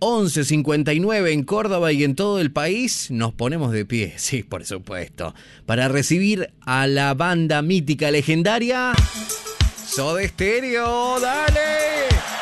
11:59 en Córdoba y en todo el país, nos ponemos de pie, sí, por supuesto, para recibir a la banda mítica legendaria Soda Stereo. ¡Dale!